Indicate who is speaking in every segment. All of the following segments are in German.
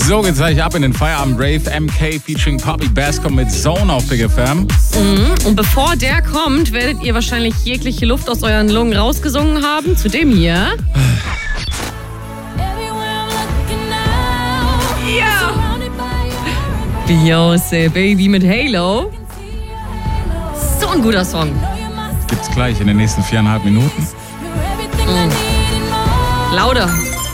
Speaker 1: So geht's gleich ab in den Feierabend Rave. MK featuring Poppy Bascom mit Zone auf Big FM.
Speaker 2: Und bevor der kommt, werdet ihr wahrscheinlich jegliche Luft aus euren Lungen rausgesungen haben. Zu dem hier. Ja! Beyoncé, Baby mit Halo. So ein guter Song.
Speaker 1: Gibt's gleich in den nächsten 4,5 Minuten.
Speaker 2: Lauter.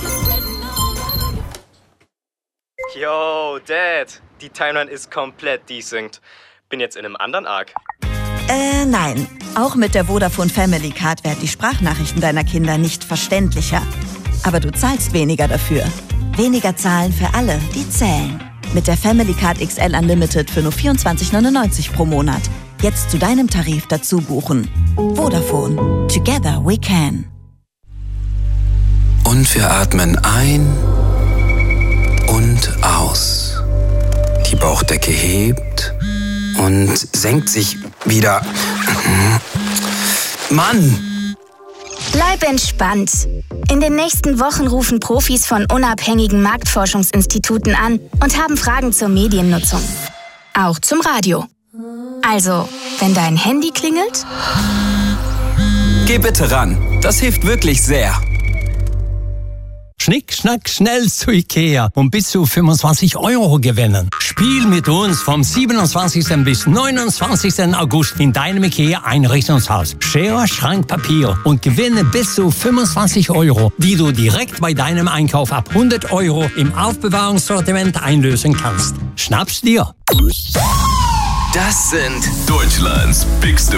Speaker 3: Yo, Dad, die Timeline ist komplett desynced. Bin jetzt in einem anderen Arc.
Speaker 4: Nein. Auch mit der Vodafone Family Card werden die Sprachnachrichten deiner Kinder nicht verständlicher. Aber du zahlst weniger dafür. Weniger zahlen für alle, die zählen. Mit der Family Card XL Unlimited für nur 24,99 pro Monat. Jetzt zu deinem Tarif dazu buchen. Vodafone. Together we can.
Speaker 5: Und wir atmen ein und aus. Die Bauchdecke hebt und senkt sich wieder. Mann!
Speaker 6: Bleib entspannt. In den nächsten Wochen rufen Profis von unabhängigen Marktforschungsinstituten an und haben Fragen zur Mediennutzung. Auch zum Radio. Also, wenn dein Handy klingelt,
Speaker 5: Geh bitte ran. Das hilft wirklich sehr.
Speaker 7: Schnick, schnack, schnell zu Ikea und bis zu 25 € gewinnen. Spiel mit uns vom 27. bis 29. August in deinem Ikea-Einrichtungshaus. Schere, Schrank, Papier und gewinne bis zu 25 €, die du direkt bei deinem Einkauf ab 100 € im Aufbewahrungssortiment einlösen kannst. Schnapp's dir!
Speaker 5: Das sind
Speaker 8: Deutschlands Big